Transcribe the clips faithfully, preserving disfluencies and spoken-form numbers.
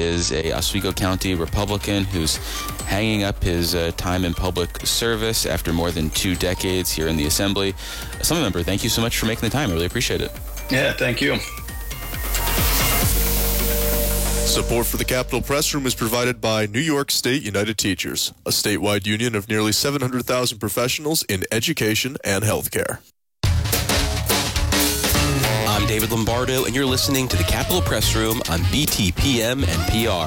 is a Oswego County Republican who's hanging up his uh, time in public service after more than two decades here in the Assembly. Assemblymember, thank you so much for making the time. I really appreciate it. Yeah, thank you. Support for the Capitol Press Room is provided by New York State United Teachers, a statewide union of nearly seven hundred thousand professionals in education and healthcare. I'm David Lombardo, and you're listening to the Capitol Press Room on B T P M and P R.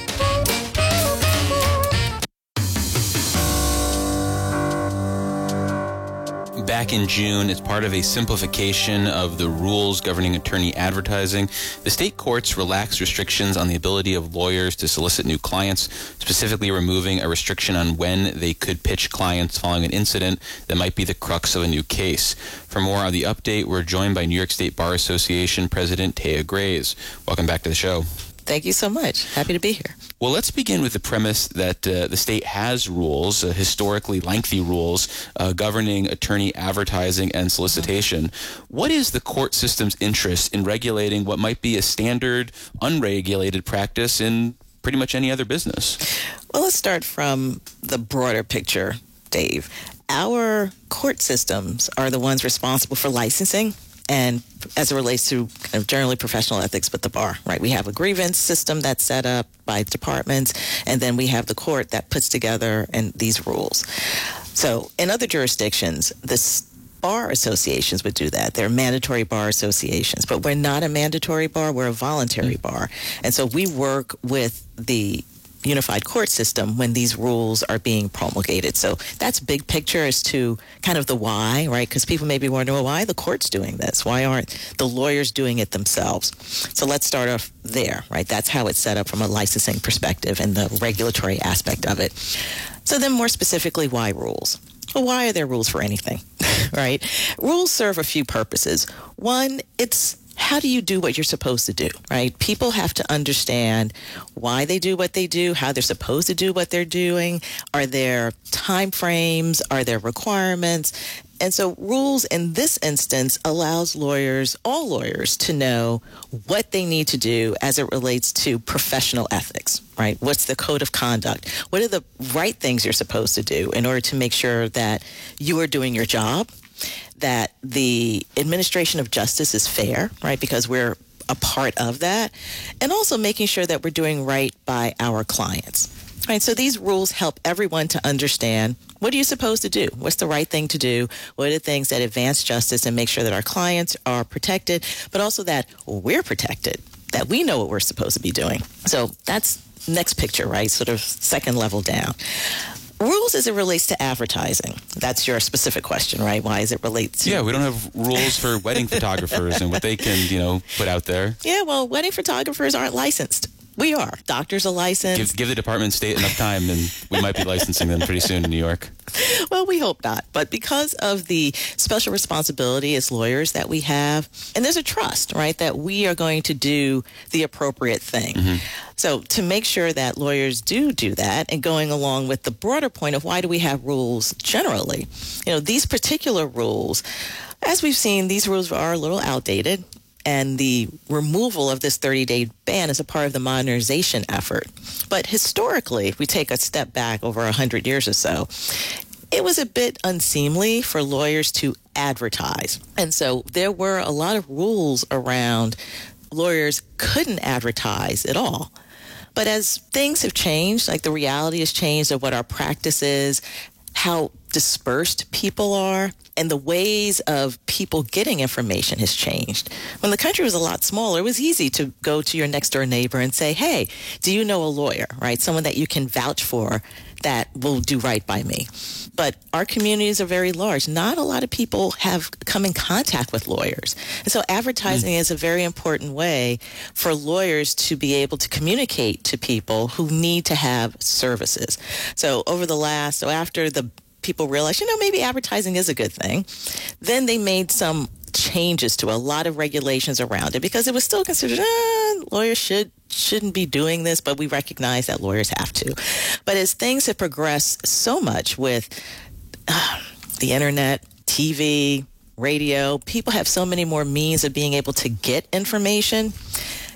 Back in June, as part of a simplification of the rules governing attorney advertising, the state courts relaxed restrictions on the ability of lawyers to solicit new clients, specifically removing a restriction on when they could pitch clients following an incident that might be the crux of a new case. For more on the update, we're joined by New York State Bar Association President Taya Grays. Welcome back to the show. Thank you so much. Happy to be here. Well, let's begin with the premise that uh, the state has rules, uh, historically lengthy rules, uh, governing attorney advertising and solicitation. What is the court system's interest in regulating what might be a standard, unregulated practice in pretty much any other business? Well, let's start from the broader picture, Dave. Our court systems are the ones responsible for licensing, and as it relates to kind of generally professional ethics, but the bar, right? We have a grievance system that's set up by departments, and then we have the court that puts together and these rules. So in other jurisdictions, this bar associations would do that. They're mandatory bar associations, but we're not a mandatory bar, we're a voluntary bar. And so we work with the unified court system when these rules are being promulgated. So that's big picture as to kind of the why, right? Because people may be wondering, well, why are the courts doing this? Why aren't the lawyers doing it themselves? So let's start off there, right? That's how it's set up from a licensing perspective and the regulatory aspect of it. So then more specifically, why rules? Well, why are there rules for anything, right? Rules serve a few purposes. One, it's how do you do what you're supposed to do, right? People have to understand why they do what they do, how they're supposed to do what they're doing. Are there time frames? Are there requirements? And so rules in this instance allows lawyers, all lawyers, to know what they need to do as it relates to professional ethics, right? What's the code of conduct? What are the right things you're supposed to do in order to make sure that you are doing your job, that the administration of justice is fair, right? Because we're a part of that. And also making sure that we're doing right by our clients, right? So these rules help everyone to understand, what are you supposed to do? What's the right thing to do? What are the things that advance justice and make sure that our clients are protected, but also that we're protected, that we know what we're supposed to be doing. So that's next picture, right? Sort of second level down. Rules as it relates to advertising. That's your specific question, right? Why does it relate to... Yeah, we don't have rules for wedding photographers and what they can, you know, put out there. Yeah, well, wedding photographers aren't licensed. We are. Doctors are licensed. Give, give the Department of State enough time, and we might be licensing them pretty soon in New York. Well, we hope not. But because of the special responsibility as lawyers that we have, and there's a trust, right, that we are going to do the appropriate thing. Mm-hmm. So to make sure that lawyers do do that, and going along with the broader point of why do we have rules generally, you know, these particular rules, as we've seen, these rules are a little outdated. And the removal of this thirty-day ban is a part of the modernization effort. But historically, if we take a step back over one hundred years or so, it was a bit unseemly for lawyers to advertise. And so there were a lot of rules around lawyers couldn't advertise at all. But as things have changed, like the reality has changed of what our practice is, how dispersed people are, and the ways of people getting information has changed. When the country was a lot smaller, it was easy to go to your next door neighbor and say, hey, do you know a lawyer, right? Someone that you can vouch for that will do right by me. But our communities are very large. Not a lot of people have come in contact with lawyers. And so advertising mm. is a very important way for lawyers to be able to communicate to people who need to have services. So over the last, so after the people realized, you know, maybe advertising is a good thing, then they made some changes to a lot of regulations around it because it was still considered, eh, lawyers should, shouldn't be doing this, but we recognize that lawyers have to. But as things have progressed so much with uh, the internet, T V, radio, people have so many more means of being able to get information.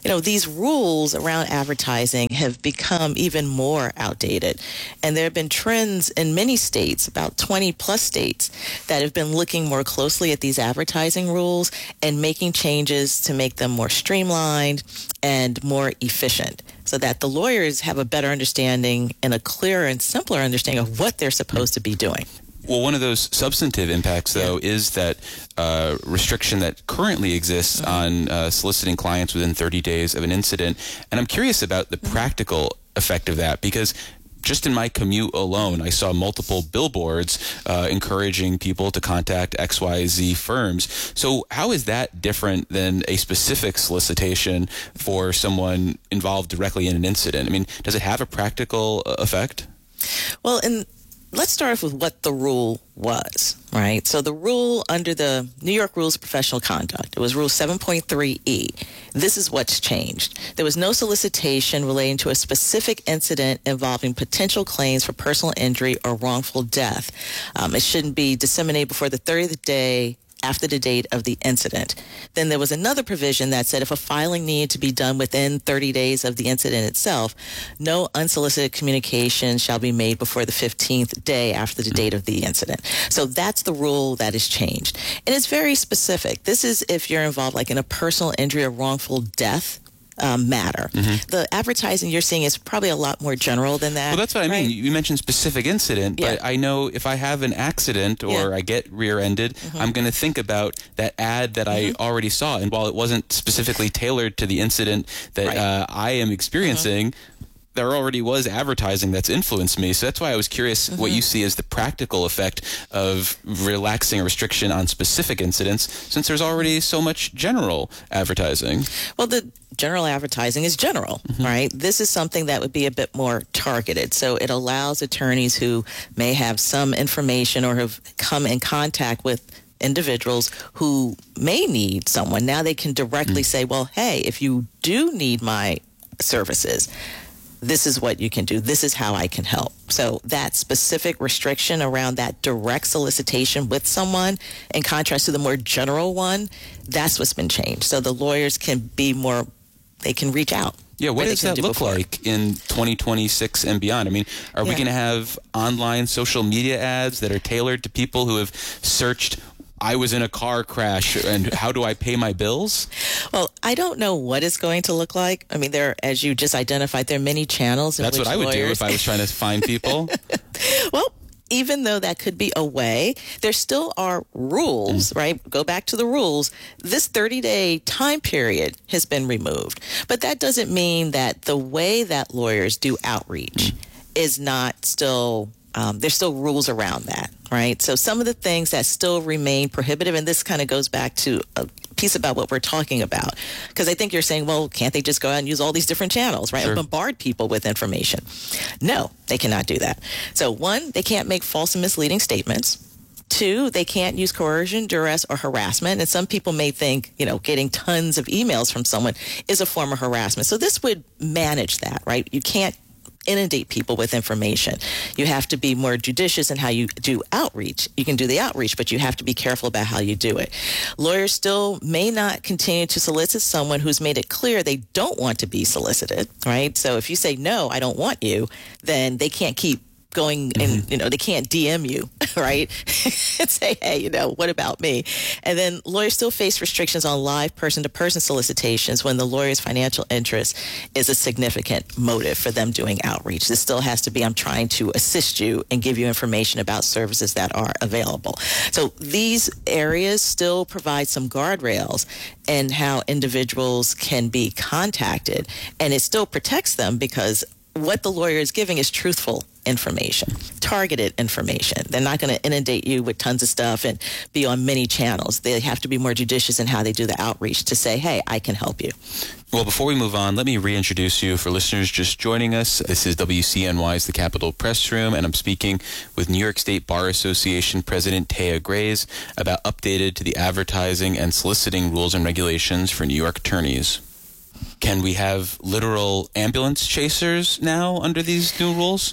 you know, these rules around advertising have become even more outdated. And there have been trends in many states, about twenty plus states, that have been looking more closely at these advertising rules and making changes to make them more streamlined and more efficient, so that the lawyers have a better understanding and a clearer and simpler understanding of what they're supposed to be doing. Well, one of those substantive impacts, though, yeah. is that uh, restriction that currently exists mm-hmm. on uh, soliciting clients within thirty days of an incident. And I'm curious about the mm-hmm. practical effect of that, because just in my commute alone, I saw multiple billboards uh, encouraging people to contact X Y Z firms. So how is that different than a specific solicitation for someone involved directly in an incident? I mean, does it have a practical uh, effect? Well, in let's start off with what the rule was, right? So the rule under the New York Rules of Professional Conduct, it was Rule seven point three E. This is what's changed. There was no solicitation relating to a specific incident involving potential claims for personal injury or wrongful death. Um, it shouldn't be disseminated before the thirtieth day after the date of the incident. Then there was another provision that said if a filing needed to be done within thirty days of the incident itself, no unsolicited communication shall be made before the fifteenth day after the date of the incident. So that's the rule that is changed. And it's very specific. This is if you're involved like in a personal injury or wrongful death Um, matter. Mm-hmm. The advertising you're seeing is probably a lot more general than that. Well, that's what I right? mean. You mentioned specific incident, yeah. but I know if I have an accident or yeah. I get rear-ended, mm-hmm. I'm going to think about that ad that mm-hmm. I already saw. And while it wasn't specifically tailored to the incident that right. uh, I am experiencing, mm-hmm. there already was advertising that's influenced me. So that's why I was curious mm-hmm. what you see as the practical effect of relaxing a restriction on specific incidents, since there's already so much general advertising. Well, the general advertising is general, mm-hmm. right? This is something that would be a bit more targeted. So it allows attorneys who may have some information or have come in contact with individuals who may need someone. Now they can directly mm-hmm. say, well, hey, if you do need my services, this is what you can do. This is how I can help. So that specific restriction around that direct solicitation with someone, in contrast to the more general one, that's what's been changed. So the lawyers can be more, they can reach out. Yeah, what does that do look before. like in twenty twenty-six and beyond? I mean, are yeah. we going to have online social media ads that are tailored to people who have searched I was in a car crash and how do I pay my bills? Well, I don't know what it's going to look like. I mean, there, as you just identified, there are many channels. In That's which what I would lawyers... do if I was trying to find people. Well, even though that could be a way, there still are rules, mm. right? Go back to the rules. This thirty-day time period has been removed. But that doesn't mean that the way that lawyers do outreach mm. is not still... Um, there's still rules around that, right? So some of the things that still remain prohibitive, and this kind of goes back to a piece about what we're talking about, because I think you're saying, well, can't they just go out and use all these different channels, right? Sure. And bombard people with information. No, they cannot do that. So one, they can't make false and misleading statements. Two, they can't use coercion, duress, or harassment. And some people may think, you know, getting tons of emails from someone is a form of harassment. So this would manage that, right? You can't inundate people with information. You have to be more judicious in how you do outreach. You can do the outreach, but you have to be careful about how you do it. Lawyers still may not continue to solicit someone who's made it clear they don't want to be solicited, right? So if you say, no, I don't want you, then they can't keep going and, mm-hmm. you know, they can't D M you, right? And say, hey, you know, what about me? And then lawyers still face restrictions on live person-to-person solicitations when the lawyer's financial interest is a significant motive for them doing outreach. This still has to be, I'm trying to assist you and give you information about services that are available. So these areas still provide some guardrails in how individuals can be contacted, and it still protects them because what the lawyer is giving is truthful information, targeted information. They're not going to inundate you with tons of stuff and be on many channels. They have to be more judicious in how they do the outreach to say, hey, I can help you. Well, before we move on, let me reintroduce you for listeners just joining us. This is W C N Y's The Capitol Press Room, and I'm speaking with New York State Bar Association President Taya Grays about updated to the advertising and soliciting rules and regulations for New York attorneys. Can we have literal ambulance chasers now under these new rules?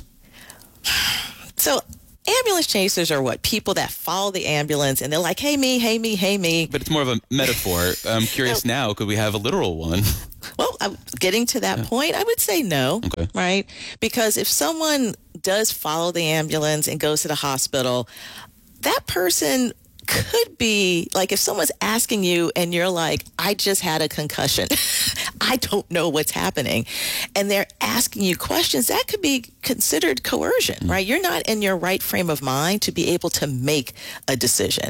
So ambulance chasers are what? People that follow the ambulance and they're like, hey, me, hey, me, hey, me. But it's more of a metaphor. I'm curious no. now, could we have a literal one? Well, I'm getting to that yeah. point, I would say no, okay. right? Because if someone does follow the ambulance and goes to the hospital, that person could be like, if someone's asking you and you're like, I just had a concussion, I don't know what's happening, and they're asking you questions, that could be considered coercion, mm-hmm. right? You're not in your right frame of mind to be able to make a decision.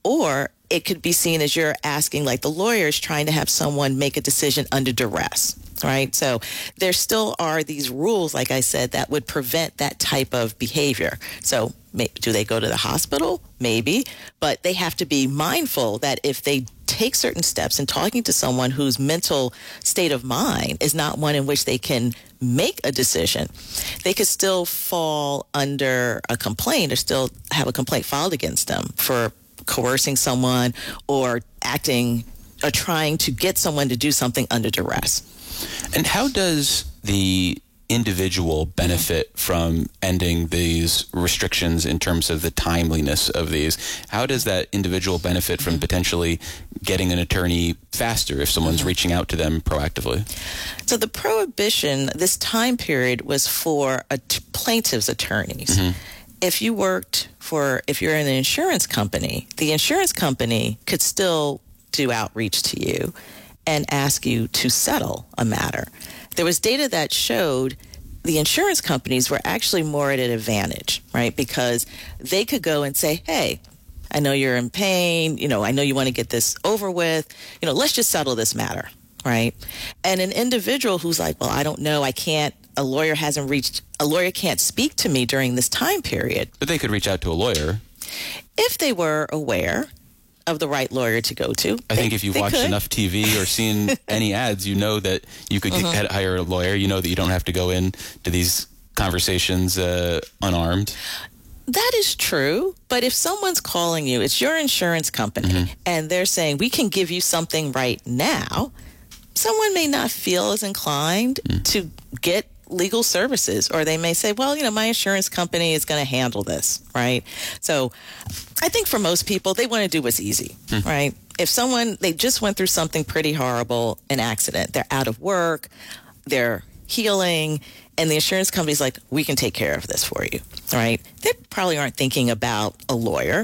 Or it could be seen as you're asking, like the lawyer's trying to have someone make a decision under duress, right? So there still are these rules, like I said, that would prevent that type of behavior. So do they go to the hospital? Maybe, but they have to be mindful that if they take certain steps in talking to someone whose mental state of mind is not one in which they can make a decision, they could still fall under a complaint or still have a complaint filed against them for coercing someone or acting or trying to get someone to do something under duress. And how does the individual benefit from ending these restrictions in terms of the timeliness of these? How does that individual benefit from potentially getting an attorney faster if someone's mm-hmm. reaching out to them proactively? So the prohibition, this time period, was for a t- plaintiff's attorneys. Mm-hmm. If you worked for, if you're in an insurance company, the insurance company could still do outreach to you and ask you to settle a matter. There was data that showed the insurance companies were actually more at an advantage, right? Because they could go and say, hey, I know you're in pain. You know, I know you want to get this over with. You know, let's just settle this matter, right? And an individual who's like, well, I don't know, I can't, a lawyer hasn't reached, a lawyer can't speak to me during this time period. But they could reach out to a lawyer. If they were aware of the right lawyer to go to. I they, think if you've watched could. enough T V or seen any ads, you know that you could mm-hmm. get, hire a lawyer. You know that you don't have to go in to these conversations uh, unarmed. That is true. But if someone's calling you, it's your insurance company, mm-hmm. and they're saying, we can give you something right now, someone may not feel as inclined mm. to get legal services, or they may say, well, you know, my insurance company is going to handle this, right? So I think for most people, they want to do what's easy, mm. right? If someone, they just went through something pretty horrible, an accident, they're out of work, they're healing, and the insurance company's like, we can take care of this for you, right? They probably aren't thinking about a lawyer,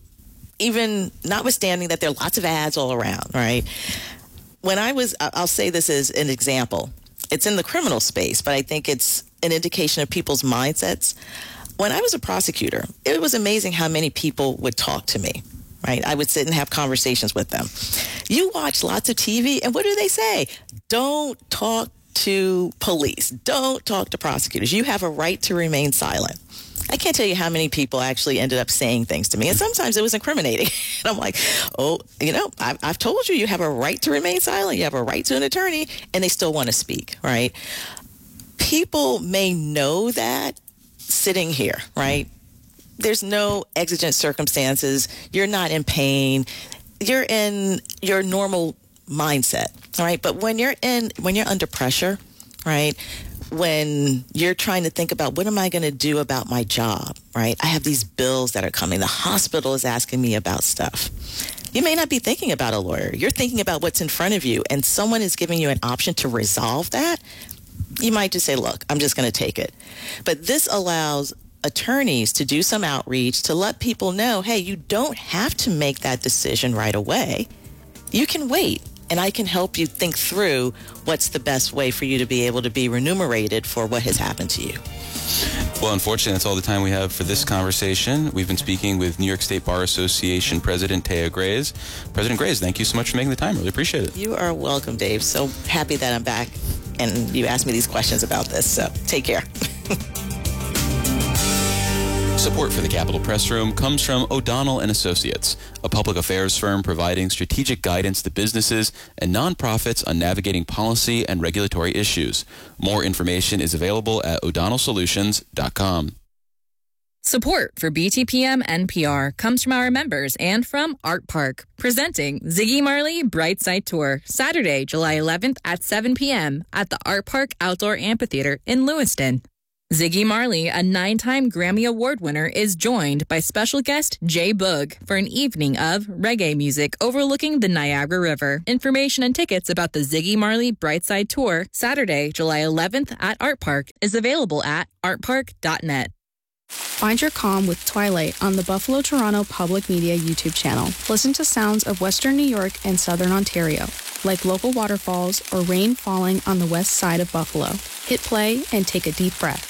even notwithstanding that there are lots of ads all around, right? When I was, I'll say this as an example. It's in the criminal space, but I think it's an indication of people's mindsets. When I was a prosecutor, it was amazing how many people would talk to me, right? I would sit and have conversations with them. You watch lots of T V, and what do they say? Don't talk to police. Don't talk to prosecutors. You have a right to remain silent. I can't tell you how many people actually ended up saying things to me, and sometimes it was incriminating. And I'm like, oh, you know, I've, I've told you, you have a right to remain silent. You have a right to an attorney, and they still want to speak, right? People may know that sitting here, right? There's no exigent circumstances. You're not in pain. You're in your normal mindset, all right? But when you're in, when you're under pressure, right? When you're trying to think about, what am I going to do about my job, right? I have these bills that are coming. The hospital is asking me about stuff. You may not be thinking about a lawyer. You're thinking about what's in front of you, and someone is giving you an option to resolve that. You might just say, look, I'm just going to take it. But this allows attorneys to do some outreach to let people know, hey, you don't have to make that decision right away. You can wait. And I can help you think through what's the best way for you to be able to be remunerated for what has happened to you. Well, unfortunately, that's all the time we have for this conversation. We've been speaking with New York State Bar Association President Taya Grays. President Grays, thank you so much for making the time. Really appreciate it. You are welcome, Dave. So happy that I'm back and you asked me these questions about this. So take care. Support for the Capitol Press Room comes from O'Donnell and Associates, a public affairs firm providing strategic guidance to businesses and nonprofits on navigating policy and regulatory issues. More information is available at o'donnell solutions dot com. Support for B T P M N P R comes from our members and from Art Park, presenting Ziggy Marley Bright Side Tour, Saturday, July eleventh at seven p.m. at the Art Park Outdoor Amphitheater in Lewiston. Ziggy Marley, a nine-time Grammy Award winner, is joined by special guest Jay Boog for an evening of reggae music overlooking the Niagara River. Information and tickets about the Ziggy Marley Brightside Tour, Saturday, July eleventh at Art Park, is available at art park dot net. Find your calm with Twilight on the Buffalo Toronto Public Media YouTube channel. Listen to sounds of Western New York and Southern Ontario, like local waterfalls or rain falling on the west side of Buffalo. Hit play and take a deep breath.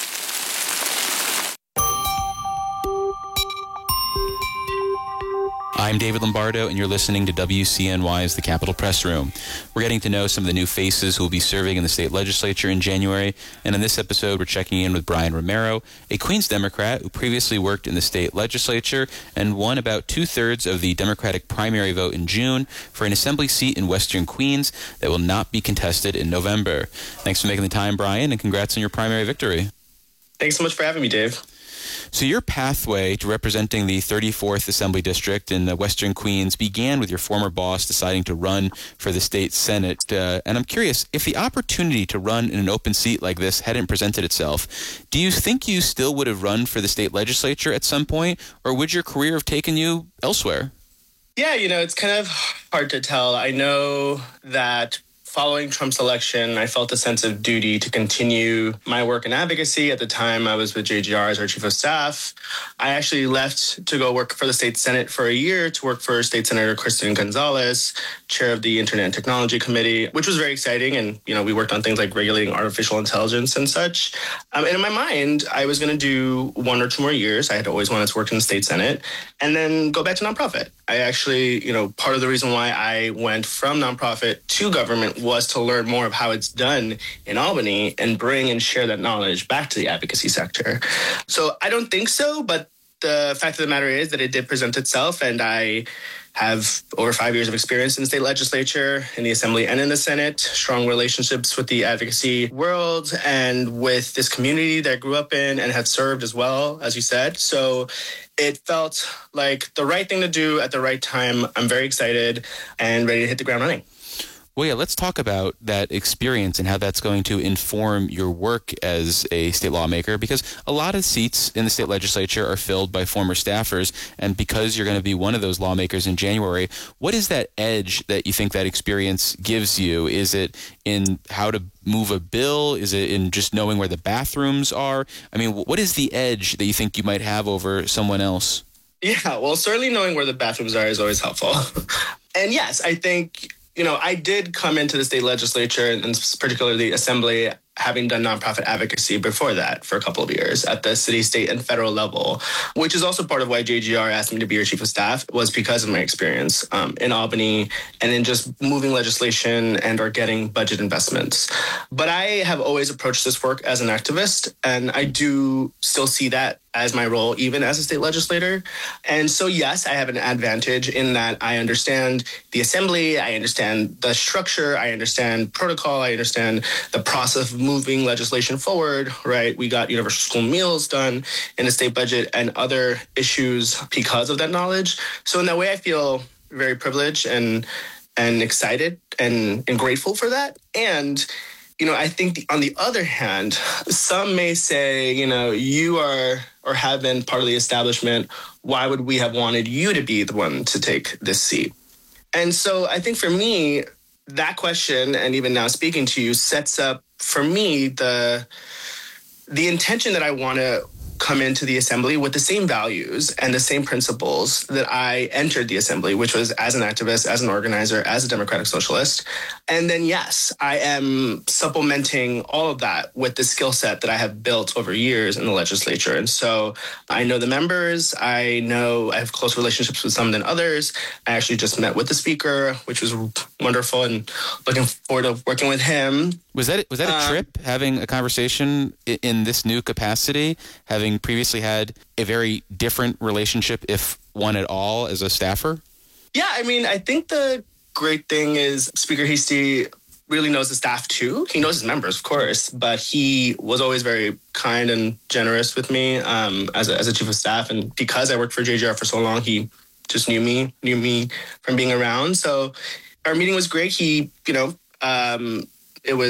I'm David Lombardo, and you're listening to W C N Y's The Capitol Press Room. We're getting to know some of the new faces who will be serving in the state legislature in January, and in this episode, we're checking in with Brian Romero, a Queens Democrat who previously worked in the state legislature and won about two-thirds of the Democratic primary vote in June for an assembly seat in Western Queens that will not be contested in November. Thanks for making the time, Brian, and congrats on your primary victory. Thanks so much for having me, Dave. So your pathway to representing the thirty-fourth Assembly District in the Western Queens began with your former boss deciding to run for the state Senate. Uh, and I'm curious, if the opportunity to run in an open seat like this hadn't presented itself, do you think you still would have run for the state legislature at some point, or would your career have taken you elsewhere? Yeah, you know, it's kind of hard to tell. I know that following Trump's election, I felt a sense of duty to continue my work in advocacy. At the time, I was with J G R as our chief of staff. I actually left to go work for the state Senate for a year to work for State Senator Kristen Gonzalez, chair of the Internet and Technology Committee, which was very exciting. And, you know, we worked on things like regulating artificial intelligence and such. Um, and in my mind, I was going to do one or two more years. I had always wanted to work in the state Senate and then go back to nonprofit. I actually, you know, part of the reason why I went from nonprofit to government was to learn more of how it's done in Albany and bring and share that knowledge back to the advocacy sector. So I don't think so, but the fact of the matter is that it did present itself, and I have over five years of experience in the state legislature, in the assembly and in the Senate, strong relationships with the advocacy world and with this community that I grew up in and have served as well, as you said. So it felt like the right thing to do at the right time. I'm very excited and ready to hit the ground running. Well, yeah, let's talk about that experience and how that's going to inform your work as a state lawmaker, because a lot of seats in the state legislature are filled by former staffers, and because you're going to be one of those lawmakers in January, what is that edge that you think that experience gives you? Is it in how to move a bill? Is it in just knowing where the bathrooms are? I mean, what is the edge that you think you might have over someone else? Yeah, well, certainly knowing where the bathrooms are is always helpful. And yes, I think, you know, I did come into the state legislature and particularly the assembly having done nonprofit advocacy before that for a couple of years at the city, state, and federal level, which is also part of why J G R asked me to be your chief of staff, was because of my experience um, in Albany and in just moving legislation and or getting budget investments. But I have always approached this work as an activist, and I do still see that as my role, even as a state legislator. And so, yes, I have an advantage in that I understand the assembly, I understand the structure, I understand protocol, I understand the process of moving legislation forward, right? We got universal school meals done in the state budget and other issues because of that knowledge. So in that way, I feel very privileged and and excited and, and grateful for that. And you know, I think the, on the other hand, some may say, you know, you are or have been part of the establishment. Why would we have wanted you to be the one to take this seat? And so I think for me, that question, and even now speaking to you, sets up for me the the intention that I want to come into the assembly with the same values and the same principles that I entered the assembly, which was as an activist, as an organizer, as a democratic socialist. And then, yes, I am supplementing all of that with the skill set that I have built over years in the legislature. And so I know the members, I know I have close relationships with some than others. I actually just met with the speaker, which was wonderful, and looking forward to working with him. Was that was that a trip, um, having a conversation in this new capacity, having previously had a very different relationship, if one at all, as a staffer? Yeah, I mean, I think the great thing is Speaker Heastie really knows the staff too. He knows his members, of course, but he was always very kind and generous with me um, as, a, as a chief of staff. And because I worked for J G R for so long, he just knew me, knew me from being around. So our meeting was great. He, you know, um, it was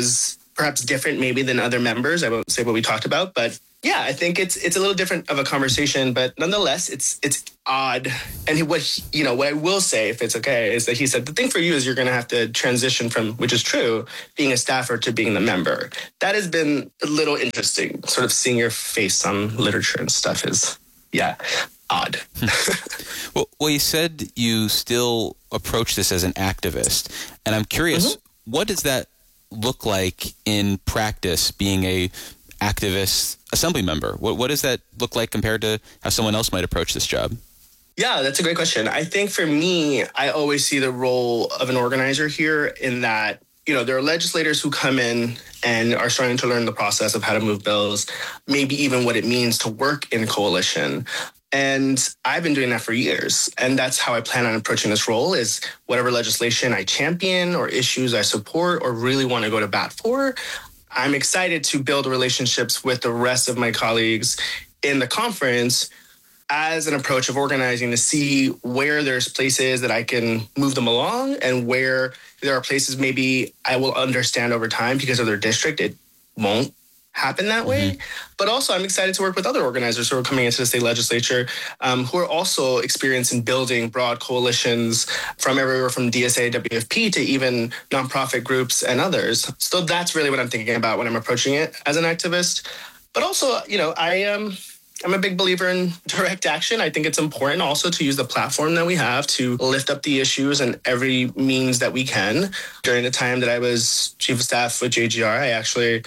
perhaps different maybe than other members. I won't say what we talked about, but yeah, I think it's it's a little different of a conversation, but nonetheless, it's it's odd. And what he, you know, what I will say, if it's okay, is that he said the thing for you is you're going to have to transition from, which is true, being a staffer to being the member. That has been a little interesting. Sort of seeing your face on literature and stuff is, yeah, odd. well, well, you said you still approach this as an activist, and I'm curious, mm-hmm. what does that look like in practice, being a activist assembly member? What what does that look like compared to how someone else might approach this job? Yeah, that's a great question. I think for me, I always see the role of an organizer here in that, you know, there are legislators who come in and are starting to learn the process of how to move bills, maybe even what it means to work in coalition. And I've been doing that for years. And that's how I plan on approaching this role, is whatever legislation I champion or issues I support or really want to go to bat for, I'm excited to build relationships with the rest of my colleagues in the conference as an approach of organizing to see where there's places that I can move them along and where there are places maybe I will understand over time because of their district. It won't happen that way. Mm-hmm. But also I'm excited to work with other organizers who are coming into the state legislature um, who are also experienced in building broad coalitions from everywhere from D S A, W F P to even nonprofit groups and others. So that's really what I'm thinking about when I'm approaching it as an activist. But also, you know, I am um, I'm a big believer in direct action. I think it's important also to use the platform that we have to lift up the issues in every means that we can. During the time that I was chief of staff with J G R, I actually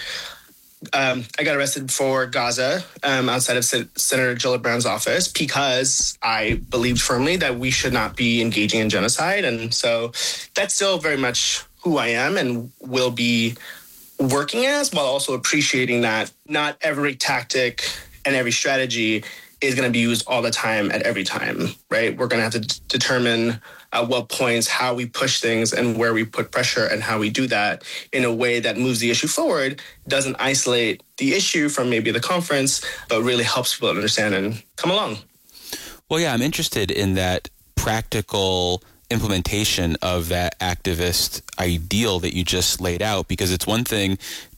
Um, I got arrested for Gaza um, outside of Sen- Senator Gillibrand's office because I believed firmly that we should not be engaging in genocide. And so that's still very much who I am and will be working as, while also appreciating that not every tactic and every strategy is going to be used all the time at every time, right? We're going to have to d- determine at what points, how we push things and where we put pressure and how we do that in a way that moves the issue forward, doesn't isolate the issue from maybe the conference, but really helps people understand and come along. Well, yeah, I'm interested in that practical implementation of that activist ideal that you just laid out, because it's one thing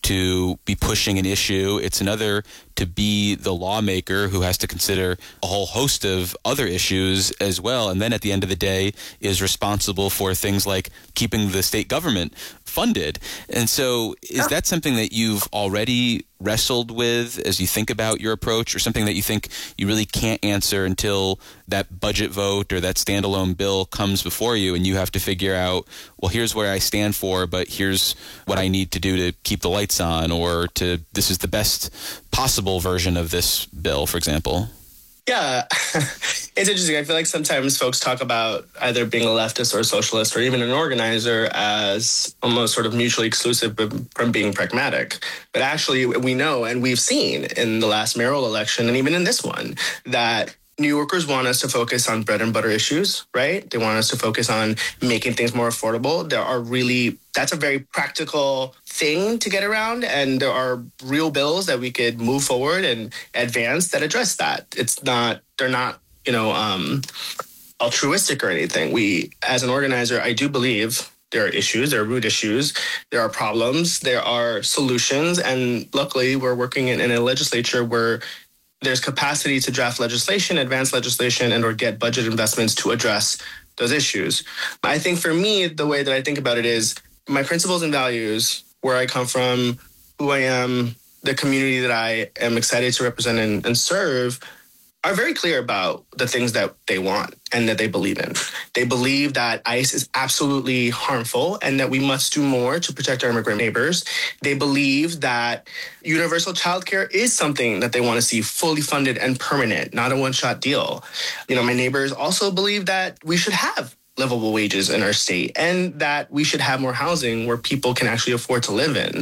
to be pushing an issue. It's another to be the lawmaker who has to consider a whole host of other issues as well. And then at the end of the day is responsible for things like keeping the state government funded. And so is that something that you've already wrestled with as you think about your approach, or something that you think you really can't answer until that budget vote or that standalone bill comes before you and you have to figure out, well, here's where I stand for, but here's what I need to do to keep the lights on, or to, this is the best possible version of this bill, for example? Yeah, it's interesting. I feel like sometimes folks talk about either being a leftist or a socialist or even an organizer as almost sort of mutually exclusive from being pragmatic. But actually, we know and we've seen in the last mayoral election and even in this one that New Yorkers want us to focus on bread and butter issues, right? They want us to focus on making things more affordable. There are really, that's a very practical thing to get around. And there are real bills that we could move forward and advance that address that. It's not, they're not, you know, um, altruistic or anything. We, as an organizer, I do believe there are issues, there are root issues, there are problems, there are solutions. And luckily, we're working in, in a legislature where there's capacity to draft legislation, advance legislation, and or get budget investments to address those issues. I think for me, the way that I think about it is my principles and values, where I come from, who I am, the community that I am excited to represent and, and serve, are very clear about the things that they want and that they believe in. They believe that ICE is absolutely harmful and that we must do more to protect our immigrant neighbors. They believe that universal childcare is something that they want to see fully funded and permanent, not a one-shot deal. You know, my neighbors also believe that we should have livable wages in our state and that we should have more housing where people can actually afford to live in.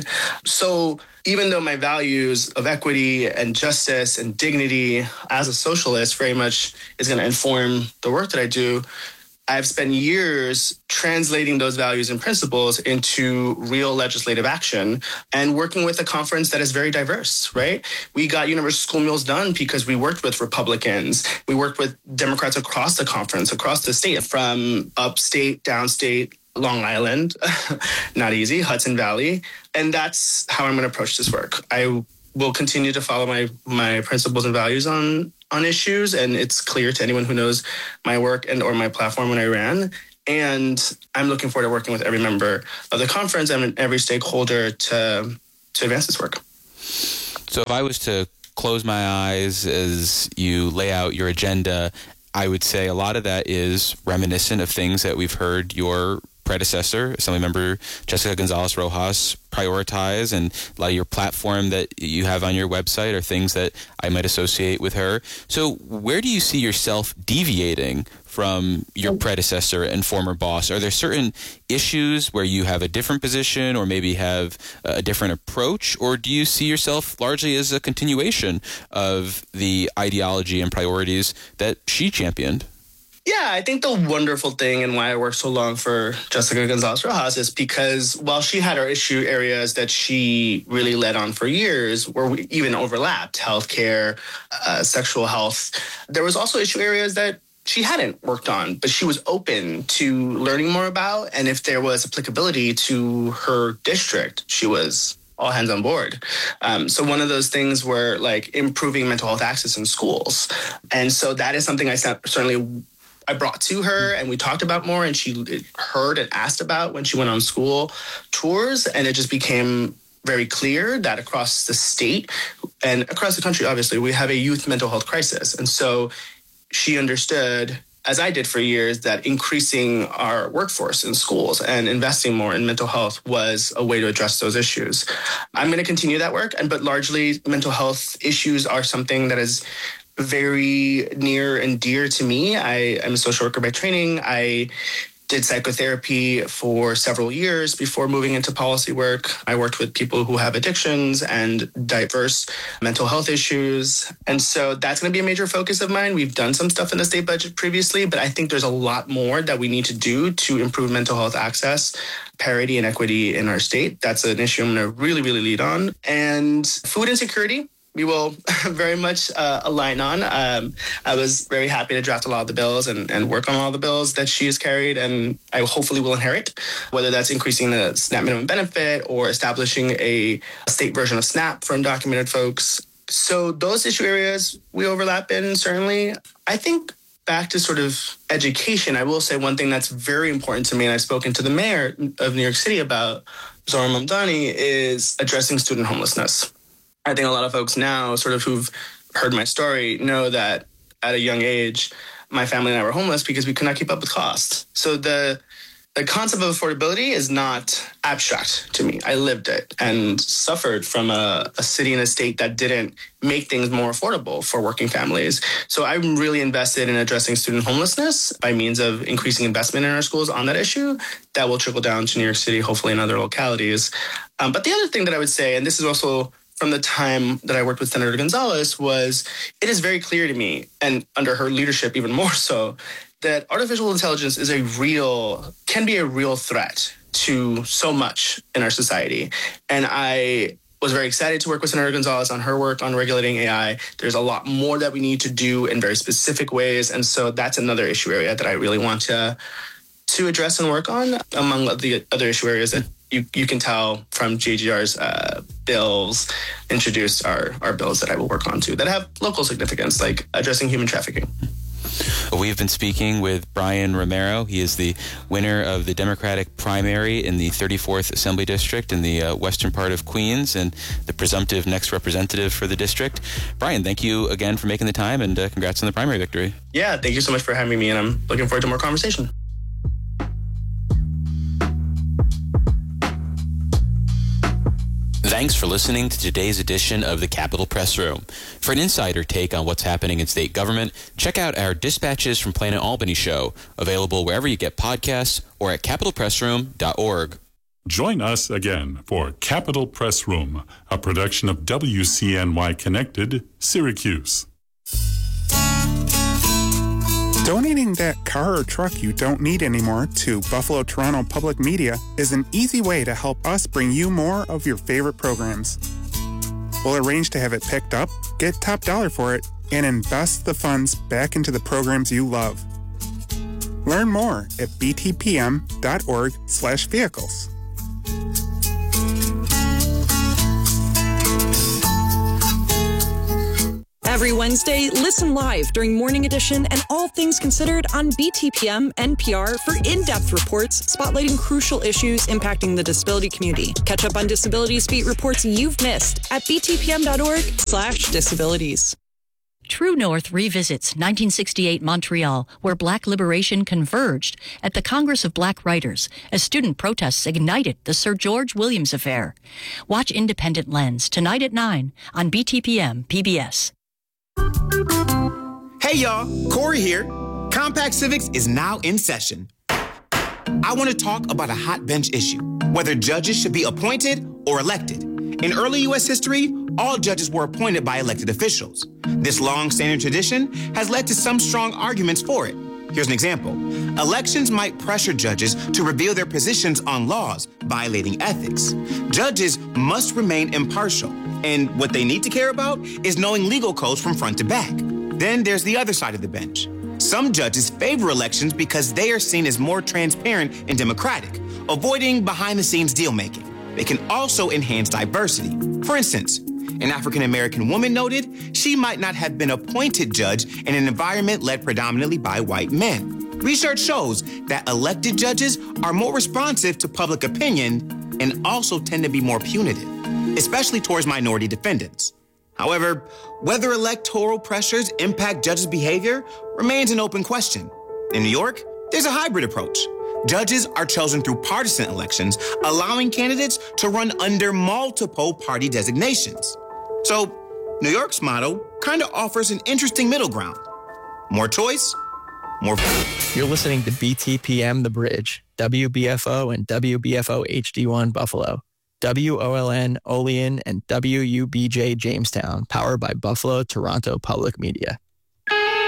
So even though my values of equity and justice and dignity as a socialist very much is going to inform the work that I do, I've spent years translating those values and principles into real legislative action and working with a conference that is very diverse, right? We got universal school meals done because we worked with Republicans. We worked with Democrats across the conference, across the state, from upstate, downstate, Long Island, not easy, Hudson Valley. And that's how I'm going to approach this work. I will continue to follow my my principles and values on on issues. And it's clear to anyone who knows my work and or my platform when I ran. And I'm looking forward to working with every member of the conference and every stakeholder to to advance this work. So if I was to close my eyes as you lay out your agenda, I would say a lot of that is reminiscent of things that we've heard your predecessor, Assemblymember Jessica Gonzalez Rojas, prioritize, and a lot of your platform that you have on your website are things that I might associate with her. So where do you see yourself deviating from your predecessor and former boss? Are there certain issues where you have a different position or maybe have a different approach? Or do you see yourself largely as a continuation of the ideology and priorities that she championed? Yeah, I think the wonderful thing and why I worked so long for Jessica Gonzalez Rojas is because while she had her issue areas that she really led on for years, where we even overlapped, healthcare, uh, sexual health, there was also issue areas that she hadn't worked on, but she was open to learning more about. And if there was applicability to her district, she was all hands on board. Um, so one of those things were like improving mental health access in schools. And so that is something I certainly I brought to her and we talked about more, and she heard and asked about when she went on school tours. And it just became very clear that across the state and across the country, obviously, we have a youth mental health crisis. And so she understood, as I did for years, that increasing our workforce in schools and investing more in mental health was a way to address those issues. I'm going to continue that work, and but largely mental health issues are something that is very near and dear to me. I am a social worker by training. I did psychotherapy for several years before moving into policy work. I worked with people who have addictions and diverse mental health issues. And so that's going to be a major focus of mine. We've done some stuff in the state budget previously, but I think there's a lot more that we need to do to improve mental health access, parity, and equity in our state. That's an issue I'm going to really, really lead on. And food insecurity, we will very much uh, align on. Um, I was very happy to draft a lot of the bills and, and work on all the bills that she has carried, and I hopefully will inherit, whether that's increasing the SNAP minimum benefit or establishing a state version of SNAP for undocumented folks. So those issue areas we overlap in, certainly. I think back to sort of education, I will say one thing that's very important to me, and I've spoken to the mayor of New York City about, Zohran Mamdani, is addressing student homelessness. I think a lot of folks now sort of who've heard my story know that at a young age, my family and I were homeless because we could not keep up with costs. So the the concept of affordability is not abstract to me. I lived it and suffered from a, a city and a state that didn't make things more affordable for working families. So I'm really invested in addressing student homelessness by means of increasing investment in our schools on that issue. That will trickle down to New York City, hopefully in other localities. Um, but the other thing that I would say, and this is also from the time that I worked with Senator Gonzalez, was it is very clear to me, and under her leadership even more so, that artificial intelligence is a real, can be a real threat to so much in our society. And I was very excited to work with Senator Gonzalez on her work on regulating A I. There's a lot more that we need to do in very specific ways. And so that's another issue area that I really want to, to address and work on, among the other issue areas that You, you can tell from J G R's uh, bills introduced are, are bills that I will work on too that have local significance, like addressing human trafficking. Well, we've been speaking with Brian Romero. He is the winner of the Democratic primary in the thirty-fourth Assembly District in the uh, western part of Queens and the presumptive next representative for the district. Brian, thank you again for making the time, and uh, congrats on the primary victory. Yeah, thank you so much for having me, and I'm looking forward to more conversation. Thanks for listening to today's edition of the Capitol Press Room. For an insider take on what's happening in state government, check out our Dispatches from Planet Albany show, available wherever you get podcasts or at capitol press room dot org. Join us again for Capitol Press Room, a production of W C N Y Connected, Syracuse. Donating that car or truck you don't need anymore to Buffalo Toronto Public Media is an easy way to help us bring you more of your favorite programs. We'll arrange to have it picked up, get top dollar for it, and invest the funds back into the programs you love. Learn more at btpm.org slash vehicles. Every Wednesday, listen live during Morning Edition and All Things Considered on B T P M N P R for in-depth reports spotlighting crucial issues impacting the disability community. Catch up on Disabilities Beat reports you've missed at btpm.org slash disabilities. True North revisits nineteen sixty-eight Montreal, where Black liberation converged at the Congress of Black Writers as student protests ignited the Sir George Williams affair. Watch Independent Lens tonight at nine on B T P M P B S. Hey y'all, Corey here. Compact Civics is now in session. I want to talk about a hot bench issue, whether judges should be appointed or elected. In early U S history, all judges were appointed by elected officials. This long-standing tradition has led to some strong arguments for it. Here's an example. Elections might pressure judges to reveal their positions on laws violating ethics. Judges must remain impartial, and what they need to care about is knowing legal codes from front to back. Then there's the other side of the bench. Some judges favor elections because they are seen as more transparent and democratic, avoiding behind-the-scenes deal-making. They can also enhance diversity. For instance, an African-American woman noted she might not have been appointed judge in an environment led predominantly by white men. Research shows that elected judges are more responsive to public opinion and also tend to be more punitive, especially towards minority defendants. However, whether electoral pressures impact judges' behavior remains an open question. In New York, there's a hybrid approach. Judges are chosen through partisan elections, allowing candidates to run under multiple party designations. So, New York's model kind of offers an interesting middle ground. More choice, more... You're listening to B T P M The Bridge, W B F O and W B F O H D one Buffalo, W O L N Olean, and W U B J Jamestown, powered by Buffalo Toronto Public Media.